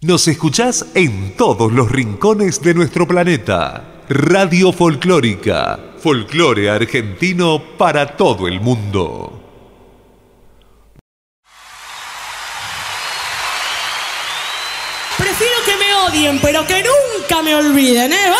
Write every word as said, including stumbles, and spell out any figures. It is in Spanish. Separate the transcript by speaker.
Speaker 1: Nos escuchás en todos los rincones de nuestro planeta. Radio Folclórica. Folclore argentino para todo el mundo.
Speaker 2: Prefiero que me odien, pero que nunca me olviden, ¿eh?